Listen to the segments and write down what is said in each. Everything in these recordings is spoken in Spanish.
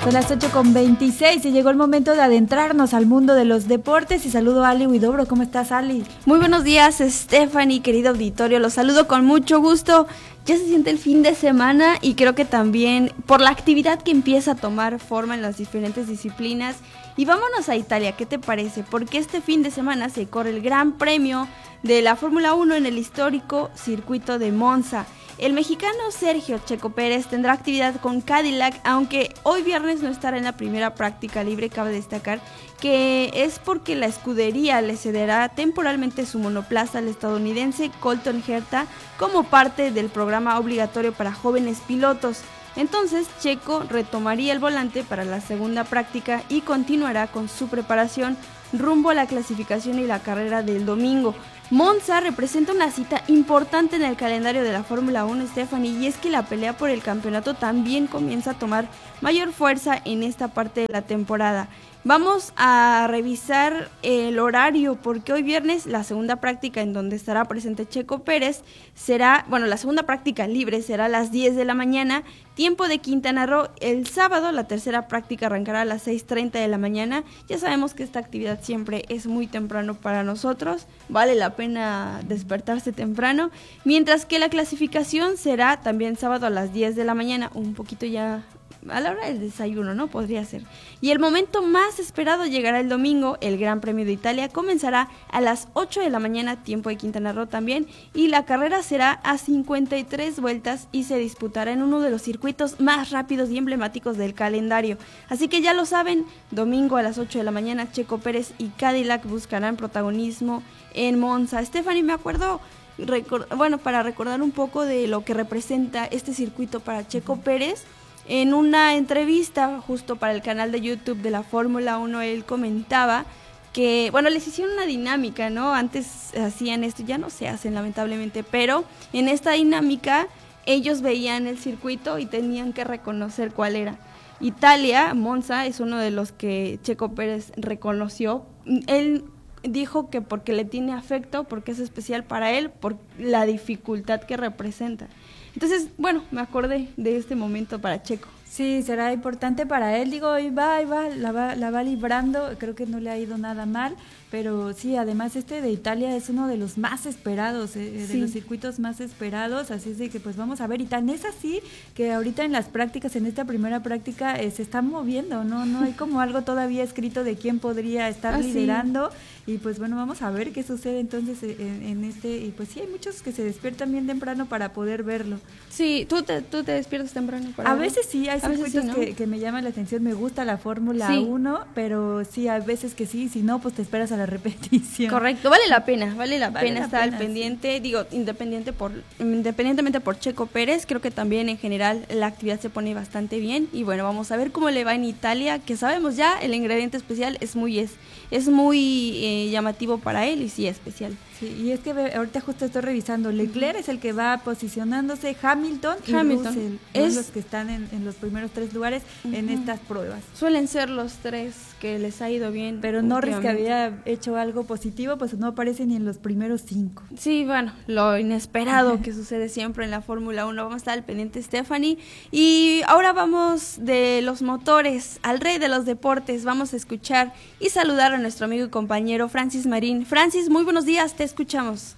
Son las 8:26 y llegó el momento de adentrarnos al mundo de los deportes. Y saludo a Ali Huidobro. ¿Cómo estás, Ali? Muy buenos días, Stephanie, querido auditorio. Los saludo con mucho gusto. Ya se siente el fin de semana y creo que también por la actividad que empieza a tomar forma en las diferentes disciplinas. Y vámonos a Italia, ¿qué te parece? Porque este fin de semana se corre el Gran Premio de la Fórmula 1 en el histórico circuito de Monza. El mexicano Sergio Checo Pérez tendrá actividad con Cadillac, aunque hoy viernes no estará en la primera práctica libre. Cabe destacar que es porque la escudería le cederá temporalmente su monoplaza al estadounidense Colton Herta como parte del programa obligatorio para jóvenes pilotos. Entonces Checo retomaría el volante para la segunda práctica y continuará con su preparación rumbo a la clasificación y la carrera del domingo. Monza representa una cita importante en el calendario de la Fórmula 1, Stephanie, y es que la pelea por el campeonato también comienza a tomar mayor fuerza en esta parte de la temporada. Vamos a revisar el horario porque hoy viernes la segunda práctica en donde estará presente Checo Pérez será, la segunda práctica libre será a las 10 de la mañana, tiempo de Quintana Roo. El sábado la tercera práctica arrancará a las 6:30 de la mañana. Ya sabemos que esta actividad siempre es muy temprano para nosotros, vale la pena despertarse temprano, mientras que la clasificación será también sábado a las 10 de la mañana, un poquito ya a la hora del desayuno, ¿no? Podría ser. Y el momento más esperado llegará el domingo. El Gran Premio de Italia comenzará a las 8 de la mañana, tiempo de Quintana Roo también, y la carrera será a 53 vueltas y se disputará en uno de los circuitos más rápidos y emblemáticos del calendario. Así que ya lo saben, domingo a las 8 de la mañana, Checo Pérez y Cadillac buscarán protagonismo en Monza. Stephanie, me acuerdo, para recordar un poco de lo que representa este circuito para Checo Pérez. En una entrevista justo para el canal de YouTube de la Fórmula 1, él comentaba que, les hicieron una dinámica, ¿no? Antes hacían esto, ya no se hacen lamentablemente, pero en esta dinámica ellos veían el circuito y tenían que reconocer cuál era. Italia, Monza, es uno de los que Checo Pérez reconoció. Él dijo que porque le tiene afecto, porque es especial para él, por la dificultad que representa. Entonces, me acordé de este momento para Checo. Sí, será importante para él. Digo, la va librando. Creo que no le ha ido nada mal. Pero sí, además de Italia es uno de los más esperados, de los circuitos más esperados. Así es de que pues vamos a ver. Y tan es así que ahorita en las prácticas, en esta primera práctica, se están moviendo. No hay como algo todavía escrito de quién podría estar liderando. Y pues vamos a ver qué sucede entonces en este. Y pues sí, hay muchos que se despiertan bien temprano para poder verlo. Sí, ¿tú te despiertas temprano para verlo? A veces sí, hay circuitos ¿no? que me llaman la atención. Me gusta la Fórmula 1, pero sí, hay veces que sí. Si no, pues te esperas a la repetición. Correcto, vale la pena estar al pendiente. Sí. Digo, independientemente por Checo Pérez, creo que también en general la actividad se pone bastante bien. Y vamos a ver cómo le va en Italia, que sabemos ya el ingrediente especial es muy llamativo para él y sí especial. Sí, y es que ahorita justo estoy revisando, Leclerc es el que va posicionándose, Hamilton y Russell, son los que están en los primeros 3 lugares en estas pruebas. Suelen ser los 3 que les ha ido bien. Pero Norris, que había hecho algo positivo, pues no aparece ni en los primeros 5. Sí, lo inesperado que sucede siempre en la Fórmula 1. Vamos a estar al pendiente, Stephanie. Y ahora vamos de los motores al rey de los deportes. Vamos a escuchar y saludar a nuestro amigo y compañero Francis Marín. Francis, muy buenos días, te escuchamos.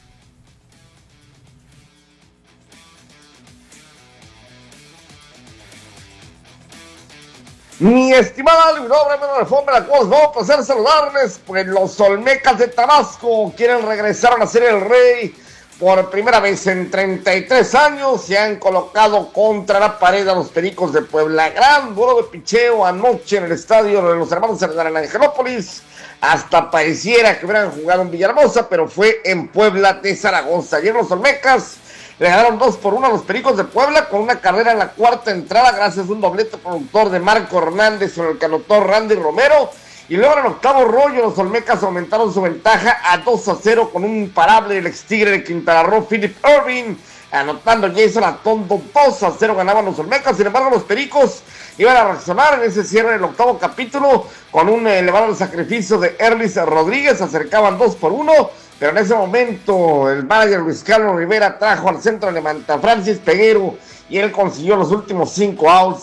Mi estimada Luis Reforma, la cual vamos a placer saludarles, pues los Olmecas de Tabasco quieren regresar a la Serie del Rey por primera vez en 33 años. Se han colocado contra la pared a los Pericos de Puebla. Gran duelo de picheo anoche en el estadio de los hermanos Cerdán en Angelópolis. Hasta pareciera que hubieran jugado en Villahermosa, pero fue en Puebla de Zaragoza. Ayer los Olmecas le ganaron 2-1 a los Pericos de Puebla con una carrera en la cuarta entrada gracias a un doblete productor de Marco Hernández sobre el que anotó Randy Romero. Y luego en el octavo rollo los Olmecas aumentaron su ventaja a 2-0 con un imparable del ex Tigre de Quintana Roo, Philip Irving, anotando Jason Atondo. 2-0 ganaban los Olmecas. Sin embargo, los Pericos iban a reaccionar en ese cierre del octavo capítulo con un elevado sacrificio de Erlis Rodríguez. Se acercaban 2-1. Pero en ese momento el manager Luis Carlos Rivera trajo al centro alemán a Francis Peguero y él consiguió los últimos 5 outs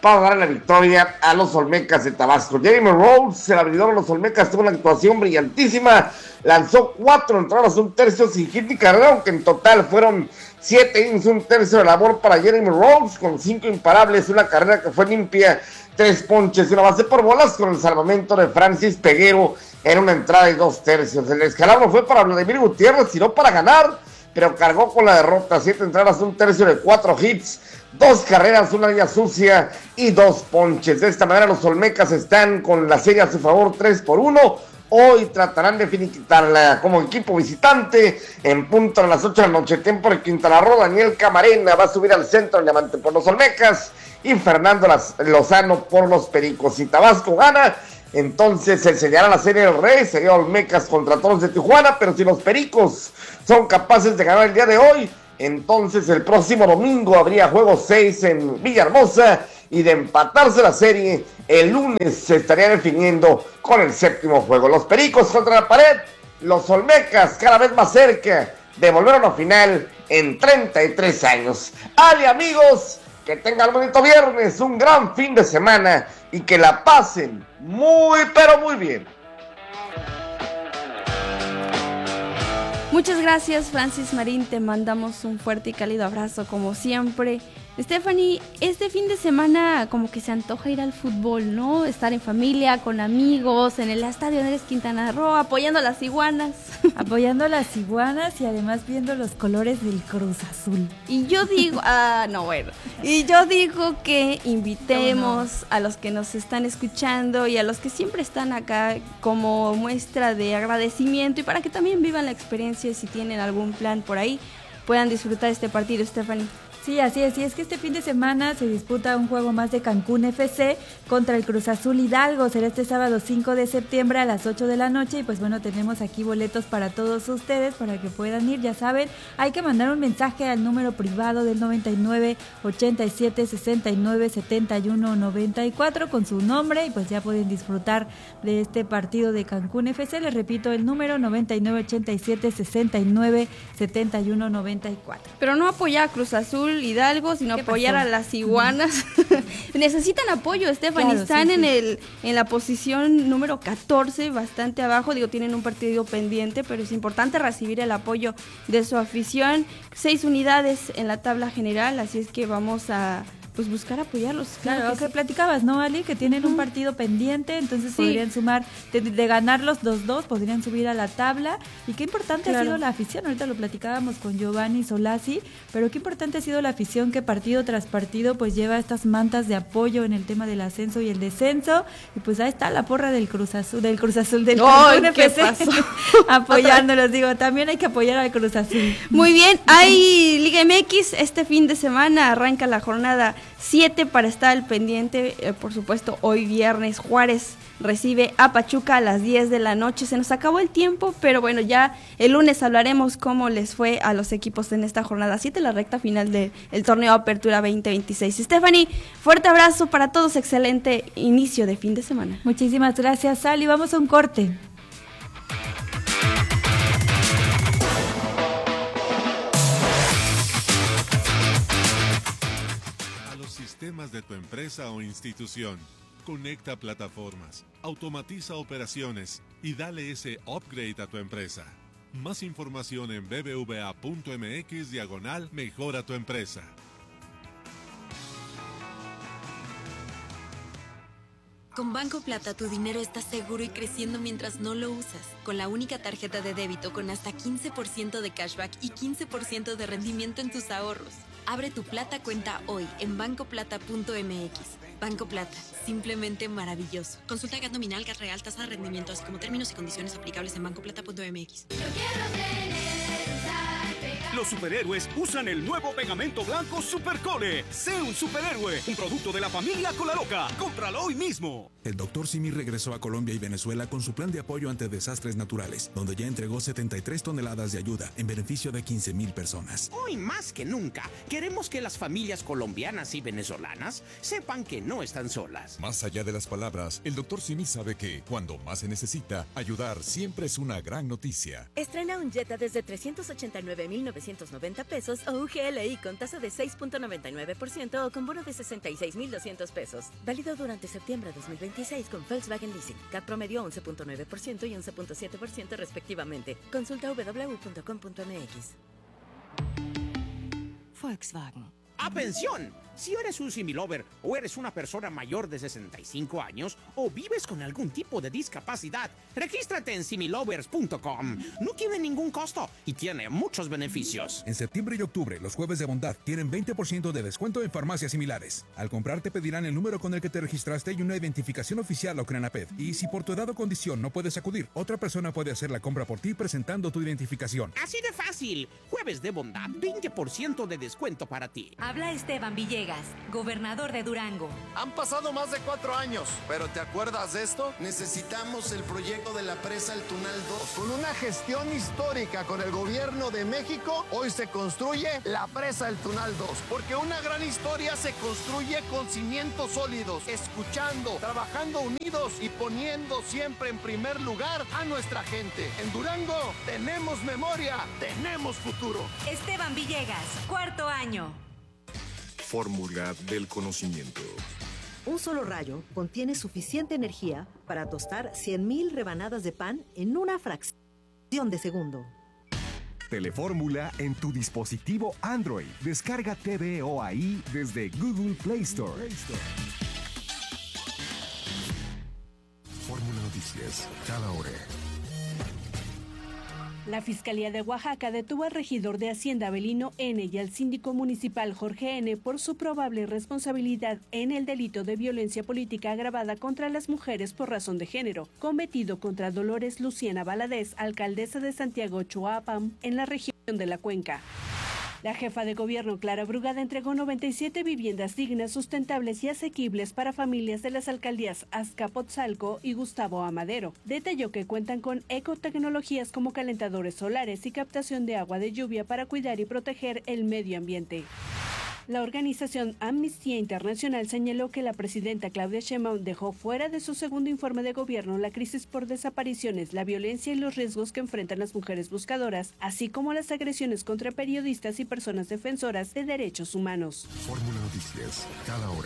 para dar la victoria a los Olmecas de Tabasco. Jeremy Rhodes, el abridor de los Olmecas, tuvo una actuación brillantísima, lanzó 4 entradas, un tercio sin hit ni carrera, aunque en total fueron 7 innings, un tercio de labor para Jeremy Rhodes, con 5 imparables, una carrera que fue limpia, 3 ponches y una base por bolas, con el salvamento de Francis Peguero en una entrada y 2 tercios. El descalabro fue para Vladimir Gutiérrez y no para ganar, pero cargó con la derrota, 7 entradas, un tercio de 4 hits, 2 carreras, una línea sucia y 2 ponches. De esta manera los Olmecas están con la serie a su favor 3-1. Hoy tratarán de finiquitarla como equipo visitante en punto a las 8 de la noche, tiempo de Quintana Roo. Daniel Camarena va a subir al centro en diamante por los Olmecas y Fernando Lozano por los Pericos. Si Tabasco gana, entonces se enseñará la serie del Rey, sería Olmecas contra Toros de Tijuana, pero si los Pericos son capaces de ganar el día de hoy, entonces el próximo domingo habría juego 6 en Villahermosa, y de empatarse la serie, el lunes se estaría definiendo con el 7º juego. Los Pericos contra la pared, los Olmecas cada vez más cerca de volver a una final en 33 años. Ale, amigos, que tengan un bonito viernes, un gran fin de semana y que la pasen muy, pero muy bien. Muchas gracias, Francis Marín, te mandamos un fuerte y cálido abrazo como siempre. Stephanie, este fin de semana como que se antoja ir al fútbol, ¿no? Estar en familia, con amigos, en el Estadio Andrés Quintana Roo, apoyando a las iguanas. Apoyando a las iguanas y además viendo los colores del Cruz Azul. Y yo digo, y yo digo que invitemos a los que nos están escuchando y a los que siempre están acá como muestra de agradecimiento y para que también vivan la experiencia, si tienen algún plan por ahí, puedan disfrutar este partido, Stephanie. Sí, así es. Y es que este fin de semana se disputa un juego más de Cancún FC contra el Cruz Azul Hidalgo. Será este sábado 5 de septiembre a las 8 de la noche. Y pues bueno, tenemos aquí boletos para todos ustedes para que puedan ir. Ya saben, hay que mandar un mensaje al número privado del 99 87 69 71 94 con su nombre. Y pues ya pueden disfrutar de este partido de Cancún FC. Les repito el número 99 87 69 71 94. Pero no apoyar a Cruz Azul Hidalgo, sino apoyar a las iguanas. Necesitan apoyo, Stephanie. Claro, están en la posición número 14, bastante abajo. Digo, tienen un partido pendiente, pero es importante recibir el apoyo de su afición. 6 unidades en la tabla general, así es que vamos a pues buscar apoyarlos. Claro, que platicabas, ¿no, Ali? Que tienen un partido pendiente, entonces podrían sumar, de ganar los 2-2, podrían subir a la tabla. Y qué importante ha sido la afición, ahorita lo platicábamos con Giovanni Solasi, pero qué importante ha sido la afición que partido tras partido pues lleva estas mantas de apoyo en el tema del ascenso y el descenso. Y pues ahí está la porra del Cruz Azul, del Cancún FC, apoyándolos. Digo, también hay que apoyar al Cruz Azul. Muy bien, hay Liga MX, este fin de semana arranca la jornada 7 para estar al pendiente, por supuesto, hoy viernes Juárez recibe a Pachuca a las 10 de la noche. Se nos acabó el tiempo, pero bueno, ya el lunes hablaremos cómo les fue a los equipos en esta jornada 7, la recta final del torneo Apertura 2026. Stephanie, fuerte abrazo para todos, excelente inicio de fin de semana. Muchísimas gracias, Sally. Vamos a un corte. Sistemas de tu empresa o institución. Conecta plataformas, automatiza operaciones y dale ese upgrade a tu empresa. Más información en bbva.mx/mejora tu empresa. Con Banco Plata tu dinero está seguro y creciendo mientras no lo usas. Con la única tarjeta de débito con hasta 15% de cashback y 15% de rendimiento en tus ahorros. Abre tu Plata cuenta hoy en bancoplata.mx. Banco Plata, simplemente maravilloso. Consulta GAT nominal, GAT real, tasa de rendimiento, así como términos y condiciones aplicables en bancoplata.mx. Los superhéroes usan el nuevo pegamento blanco Supercole. Sé un superhéroe, un producto de la familia Colaloca. Cómpralo hoy mismo. El Dr. Simi regresó a Colombia y Venezuela con su plan de apoyo ante desastres naturales, donde ya entregó 73 toneladas de ayuda en beneficio de 15,000 personas. Hoy más que nunca, queremos que las familias colombianas y venezolanas sepan que no están solas. Más allá de las palabras, el Dr. Simi sabe que, cuando más se necesita, ayudar siempre es una gran noticia. Estrena un Jetta desde $389,900 990 pesos o UGLI con tasa de 6.99% o con bono de 66,200 pesos. Válido durante septiembre de 2026 con Volkswagen Leasing. CAT promedio 11.9% y 11.7% respectivamente. Consulta www.com.mx. Volkswagen. ¡Atención! Si eres un similover o eres una persona mayor de 65 años o vives con algún tipo de discapacidad, regístrate en similovers.com. No tiene ningún costo y tiene muchos beneficios. En septiembre y octubre, los jueves de bondad tienen 20% de descuento en farmacias similares. Al comprar te pedirán el número con el que te registraste y una identificación oficial o CRENAPED. Y si por tu edad o condición no puedes acudir, otra persona puede hacer la compra por ti presentando tu identificación. Así de fácil. Jueves de bondad, 20% de descuento para ti. Habla Esteban Villegas, gobernador de Durango. Han pasado más de 4 años, pero ¿te acuerdas de esto? Necesitamos el proyecto de la presa El Tunal 2. Con una gestión histórica con el gobierno de México, hoy se construye la presa El Tunal 2. Porque una gran historia se construye con cimientos sólidos, escuchando, trabajando unidos y poniendo siempre en primer lugar a nuestra gente. En Durango tenemos memoria, tenemos futuro. Esteban Villegas, 4º año. Fórmula del conocimiento. Un solo rayo contiene suficiente energía para tostar 100,000 rebanadas de pan en una fracción de segundo. Telefórmula en tu dispositivo Android. Descarga TVOAI desde Google Play Store. Fórmula Noticias, cada hora. La Fiscalía de Oaxaca detuvo al regidor de Hacienda Avelino N. y al síndico municipal Jorge N. por su probable responsabilidad en el delito de violencia política agravada contra las mujeres por razón de género, cometido contra Dolores Luciana Valadez, alcaldesa de Santiago Choapam, en la región de la Cuenca. La jefa de gobierno, Clara Brugada, entregó 97 viviendas dignas, sustentables y asequibles para familias de las alcaldías Azcapotzalco y Gustavo Amadero. Detalló que cuentan con ecotecnologías como calentadores solares y captación de agua de lluvia para cuidar y proteger el medio ambiente. La organización Amnistía Internacional señaló que la presidenta Claudia Sheinbaum dejó fuera de su segundo informe de gobierno la crisis por desapariciones, la violencia y los riesgos que enfrentan las mujeres buscadoras, así como las agresiones contra periodistas y personas defensoras de derechos humanos. Fórmula Noticias, cada hora.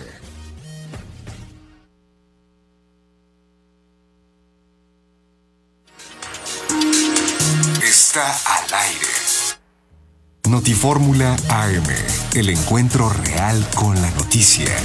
Está al aire. Notifórmula AM, el encuentro real con la noticia.